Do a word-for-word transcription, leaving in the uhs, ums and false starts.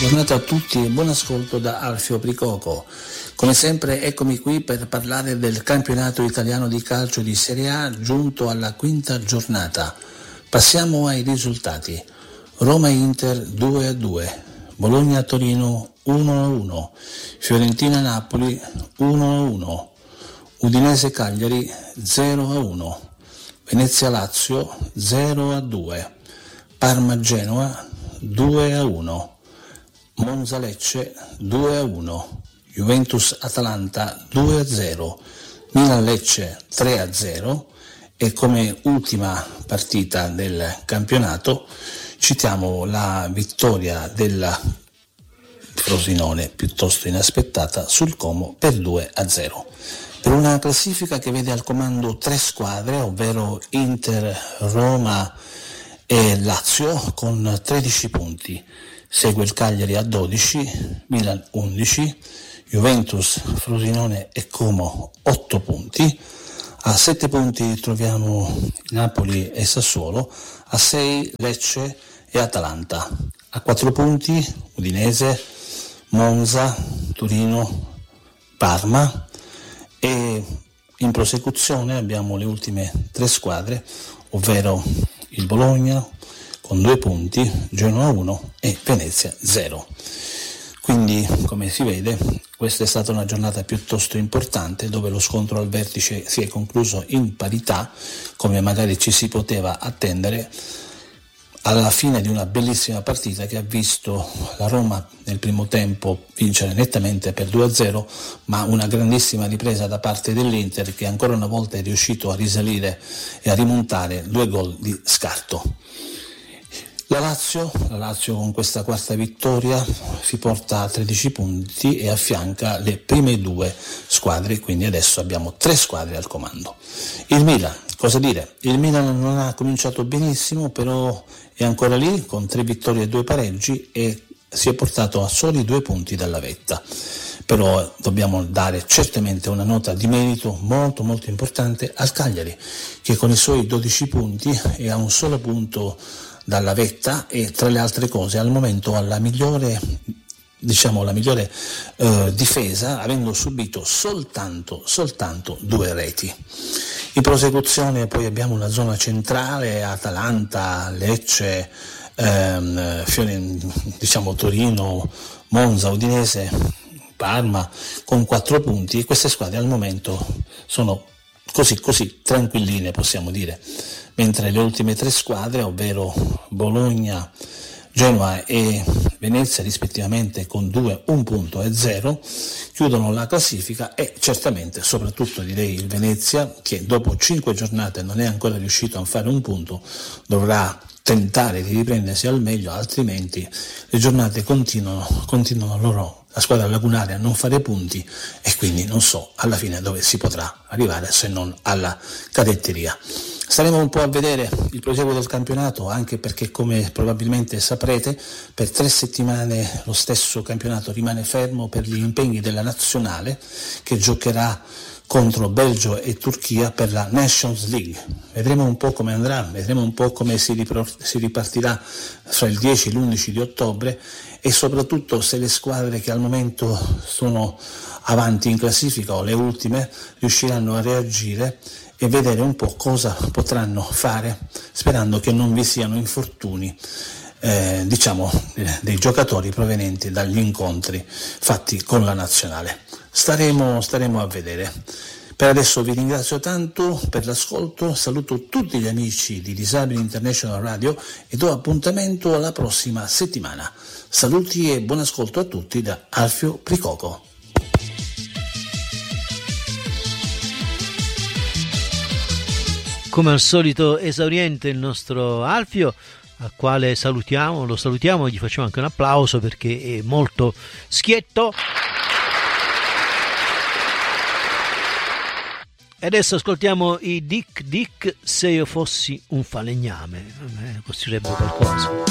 Buongiornata a tutti e buon ascolto da Alfio Pricoco. Come sempre eccomi qui per parlare del campionato italiano di calcio di Serie A giunto alla quinta giornata. Passiamo ai risultati. Roma-Inter due a due, Bologna-Torino uno a uno, Fiorentina-Napoli uno a uno, Udinese-Cagliari zero a uno, Venezia-Lazio zero a due, Parma-Genoa due a uno, Monza-Lecce due a uno, Juventus-Atalanta due a zero, Milan-Lecce tre a zero e come ultima partita del campionato citiamo la vittoria della Frosinone piuttosto inaspettata sul Como per due a zero. Per una classifica che vede al comando tre squadre, ovvero Inter, Roma e Lazio con tredici punti. Segue il Cagliari a dodici, Milan undici, Juventus, Frosinone e Como otto punti. A sette punti troviamo Napoli e Sassuolo, a sei Lecce e Atalanta. A quattro punti Udinese, Monza, Torino, Parma e in prosecuzione abbiamo le ultime tre squadre, ovvero il Bologna con due punti, Genoa uno e Venezia zero. Quindi, come si vede, questa è stata una giornata piuttosto importante dove lo scontro al vertice si è concluso in parità, come magari ci si poteva attendere, alla fine di una bellissima partita che ha visto la Roma nel primo tempo vincere nettamente per due a zero, ma una grandissima ripresa da parte dell'Inter che ancora una volta è riuscito a risalire e a rimontare due gol di scarto. La Lazio, la Lazio con questa quarta vittoria si porta a tredici punti e affianca le prime due squadre, quindi adesso abbiamo tre squadre al comando. Il Milan, cosa dire? Il Milan non ha cominciato benissimo, però è ancora lì con tre vittorie e due pareggi e si è portato a soli due punti dalla vetta. Però dobbiamo dare certamente una nota di merito molto molto importante al Cagliari, che con i suoi dodici punti è a un solo punto dalla vetta e tra le altre cose al momento ha la migliore diciamo la migliore eh, difesa, avendo subito soltanto soltanto due reti. In prosecuzione poi abbiamo una zona centrale, Atalanta, Lecce, ehm, Fiore, diciamo Torino, Monza, Udinese, Parma con quattro punti e queste squadre al momento sono così così tranquilline, possiamo dire, mentre le ultime tre squadre, ovvero Bologna, Genoa e Venezia rispettivamente con due, un punto e zero, chiudono la classifica e certamente soprattutto direi il Venezia, che dopo cinque giornate non è ancora riuscito a fare un punto, dovrà tentare di riprendersi al meglio, altrimenti le giornate continuano, continuano loro, la squadra lagunare, a non fare punti e quindi non so alla fine dove si potrà arrivare se non alla cadetteria. Staremo un po' a vedere il proseguo del campionato, anche perché come probabilmente saprete per tre settimane lo stesso campionato rimane fermo per gli impegni della nazionale che giocherà contro Belgio e Turchia per la Nations League. Vedremo un po' come andrà, vedremo un po' come si, ripro- si ripartirà fra il dieci e l'undici di ottobre e soprattutto se le squadre che al momento sono avanti in classifica o le ultime riusciranno a reagire e vedere un po' cosa potranno fare, sperando che non vi siano infortuni eh, diciamo eh, dei giocatori provenienti dagli incontri fatti con la nazionale. Staremo, staremo a vedere. Per adesso vi ringrazio tanto per l'ascolto, saluto tutti gli amici di Disabili International Radio e do appuntamento alla prossima settimana. Saluti e buon ascolto a tutti da Alfio Pricoco. Come al solito esauriente il nostro Alfio, al quale salutiamo, lo salutiamo, gli facciamo anche un applauso perché è molto schietto. E adesso ascoltiamo i Dick Dick, Se io fossi un falegname, a me costruirebbe qualcosa.